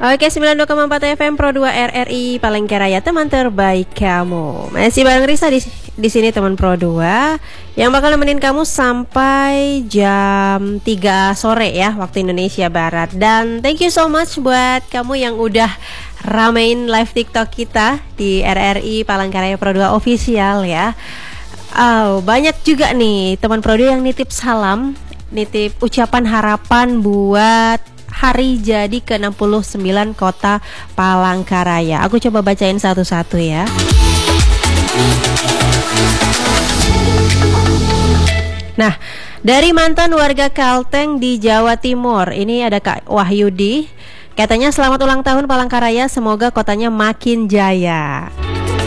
Oke, 92,4 FM Pro 2 RRI Palangkaraya, teman terbaik kamu. Masih bareng Risa di sini, teman Pro 2 yang bakal nemenin kamu sampai jam 3 sore ya, waktu Indonesia Barat. Dan thank you so much buat kamu yang udah ramein live TikTok kita di RRI Palangkaraya Pro 2 official ya. Banyak juga nih teman Pro 2 yang nitip salam, nitip ucapan harapan buat hari jadi ke-69 Kota Palangkaraya. Aku coba bacain satu-satu ya. Nah, dari mantan warga Kalteng di Jawa Timur, ini ada Kak Wahyudi. Katanya selamat ulang tahun Palangkaraya, semoga kotanya makin jaya.